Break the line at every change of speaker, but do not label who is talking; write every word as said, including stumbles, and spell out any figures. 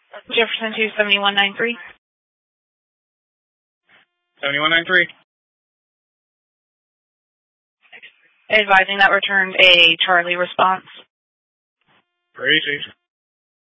Jefferson two seventy-one ninety-three.
seventy-one ninety-three.
Advising that returned a Charlie response.
Crazy.